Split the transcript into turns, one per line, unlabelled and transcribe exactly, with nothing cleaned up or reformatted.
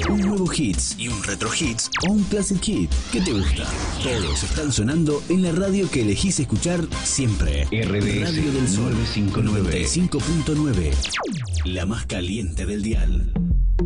un nuevo hits y un retro hits o un classic hit. ¿Qué te gusta? Todos están sonando en la radio que elegís escuchar siempre. R D S Radio del Sol noventa y cinco punto nueve, la más caliente del dial.